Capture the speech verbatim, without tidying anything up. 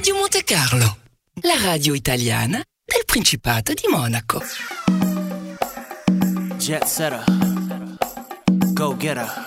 Radio Monte Carlo, la radio italiana del Principato di Monaco. Jet setter, go getter.